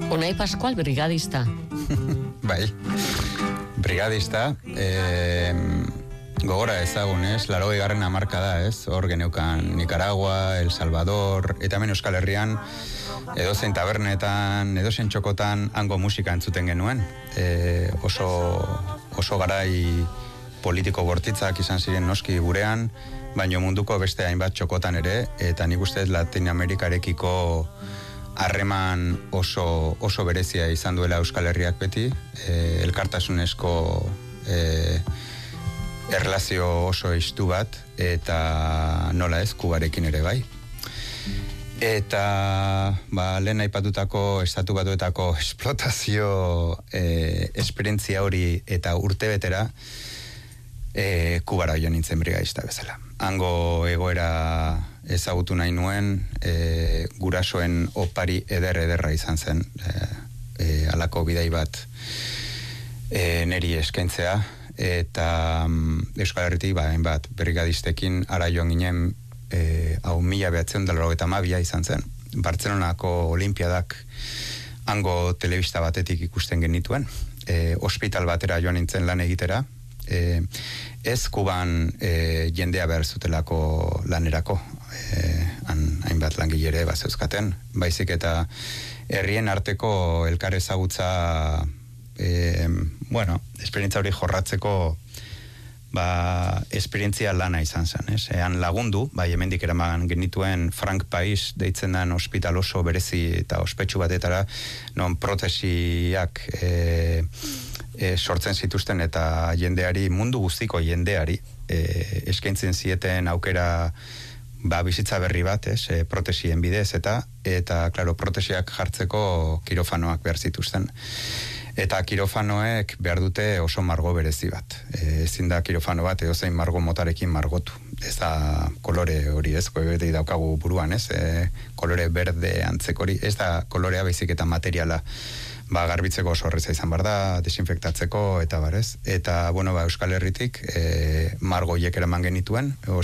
Unai Pascual, brigadista. Bai, brigadista, gogora ezagun, ez? 80. hamarkada, ez? Hor geneukan Nicaragua, El Salvador, eta hemen Euskal Herrian, edozein tabernetan, edozein txokotan hango musika entzuten genuen. Oso garai politiko bortitzak izan ziren noski gurean, baino munduko beste hainbat txokotan ere, eta nik uste Latinoamerikarekiko harreman oso berezia izan duela Euskal Herriak beti, elkartasunezko erlazio oso estu bat, eta nola ez, Kubarekin ere bai. Eta lehen aipatutako Estatu Batuetako esplotazio esperientzia hori eta urtebetera Kubara joan nintzen brigadista bezala. Hango egoera ezagutu nahi nuen, gurasoen opari ederra izan zen, halako bidai bat neri eskaintzea, eta Euskal Herritik hainbat brigadistekin ara joan ginen, hau 1982 izan zen, Bartzelonako Olimpiadak hango telebista batetik ikusten genituen, ospital batera joan nintzen lan egitera, ez Kuban jendea behar zutelako lanerako, hainbat langile ere bazeuzkaten, baizik eta herrien arteko elkar ezagutza, esperientzia hori jorratzeko esperientzia lana izan zen, ez? Han lagundu, hemendik eraman genituen Frank Pais deitzen den ospital oso berezi eta ospetsu batetara, non protesiak sortzen zituzten eta jendeari, mundu guztiko jendeari, eskaintzen zieten aukera bizitza berri bat, protesien bidez, eta klaro, protesiak jartzeko kirofanoak behar zituzten. Eta kirofanoek behar dute oso margo berezi bat. Ezin da kirofano bat edozein margo motarekin margotu. Ez da kolore hori, ez, beti daukagu buruan, ez, kolore berde antzekori, ez da kolorea baizik eta materiala, garbitzeko oso horreza izan behar da, desinfektatzeko, eta barez. Eta, Euskal Herritik, margo hiek eraman genituen,